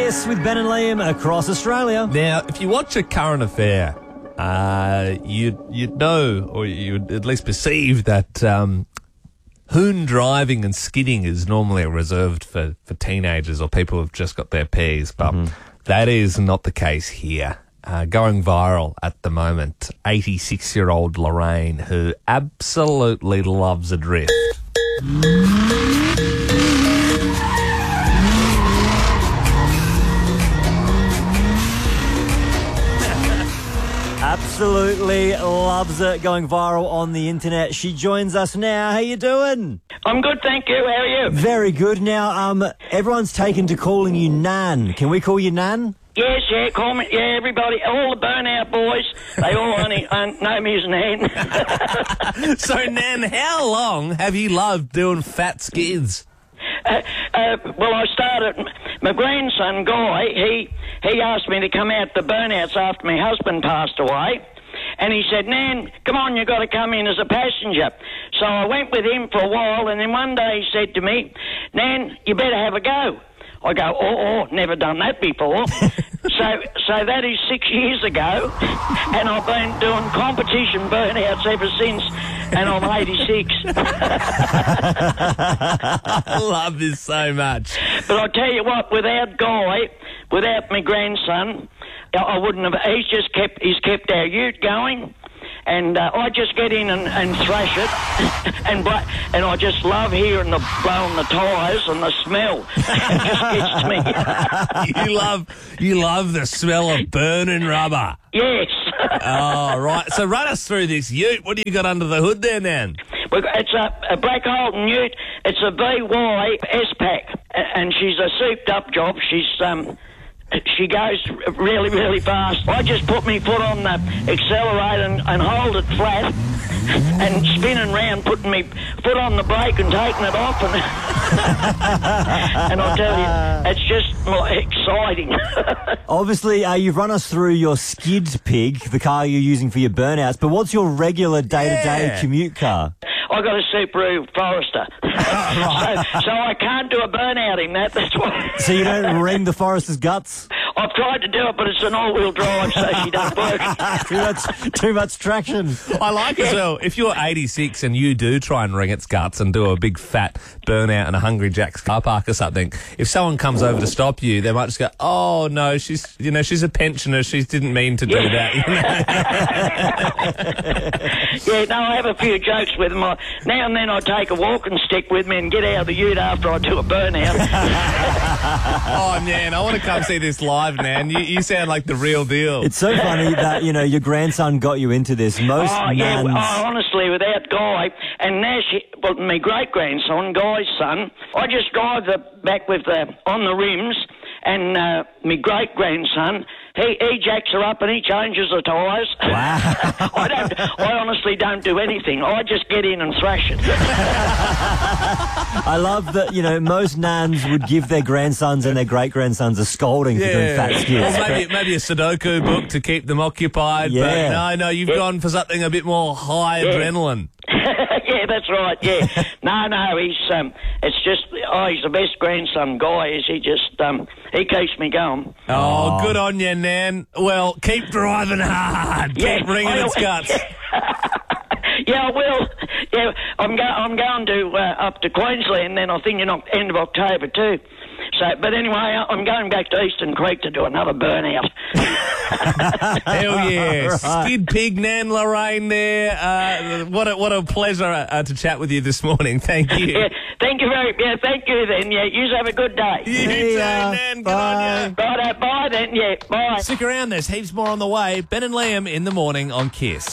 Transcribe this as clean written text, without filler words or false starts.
Kiss with Ben and Liam across Australia. Now, if you watch a current affair, you'd know, or you'd at least perceive that hoon driving and skidding is normally reserved for teenagers or people who've just got their Ps, but that is not the case here. Going viral at the moment, 86-year-old Lorraine, who absolutely loves a drift. Absolutely loves it, going viral on the internet. She joins us now. How you doing? I'm good, thank you. How are you? Very good. Now, everyone's taken to calling you Nan. Can we call you Nan? Yes, yeah, call me. Yeah, everybody, all the burnout boys, they all only know me as Nan. So, Nan, how long have you loved doing fat skids? Well, I started. My grandson Guy, he asked me to come out to burnouts after my husband passed away, and he said, "Nan, come on, you got to come in as a passenger." So I went with him for a while, and then one day he said to me, "Nan, you better have a go." I go, oh, never done that before. So that is 6 years ago, and I've been doing competition burnouts ever since, and I'm 86. I love this so much. But I tell you what, without Guy, without my grandson, I wouldn't have. He's kept our ute going. And I just get in and thrash it, and I just love hearing the blowing the tyres and the smell. It just gets to me. You love the smell of burning rubber. Yes. Oh, right. So run us through this ute. What do you got under the hood there, Nan? It's a Black Holden ute. It's a VY S-Pack, and she's a souped-up job. She goes really, really fast. I just put my foot on the accelerator and hold it flat and spinning round, putting my foot on the brake and taking it off. And I'll tell you, it's just exciting. Obviously, you've run us through your skid pig, the car you're using for your burnouts, but what's your regular day-to-day commute car? I got a Subaru Forester. So I can't do a burnout in that, that's why. So you don't wring the Forester's guts? I've tried to do it, but it's an all-wheel drive, so she don't work. Too much traction. I like as well, if you're 86 and you do try and wring its guts and do a big fat burnout in a Hungry Jack's car park or something, if someone comes over to stop you, they might just go, "Oh no, she's a pensioner, she didn't mean to do that." Yeah, no, I have a few jokes with them. Now and then I take a walking stick with me and get out of the ute after I do a burnout. Oh, man, I want to come see this live, man. You sound like the real deal. It's so funny that, your grandson got you into this. Most nans... honestly, without Guy, and now my great-grandson, Guy's son, I just drive back with on the rims, and my great-grandson, he jacks her up and he changes the tyres. Wow. I honestly don't do anything. I just get in and thrash it. I love that, most nans would give their grandsons and their great-grandsons a scolding for doing fat skids. Or maybe a Sudoku book to keep them occupied. Yeah. But no, you've gone for something a bit more high adrenaline. Yeah, that's right, yeah. No, it's just, he's the best grandson, Guy is. He just, he keeps me going. Oh, good on you, Nan. Well, keep driving hard. Keep wringing its guts. Yeah, I will. Yeah, I'm going to up to Queensland then, I think, end of October too. So, but anyway, I'm going back to Eastern Creek to do another burnout. Hell yeah. Right. Skid Pig, Nan Lorraine there. What a pleasure to chat with you this morning. Thank you. Yeah, thank you thank you then. Yeah, you have a good day. You too, Nan. Good on you. Bye then. Yeah, bye. Stick around, there's heaps more on the way. Ben and Liam in the morning on Kiss.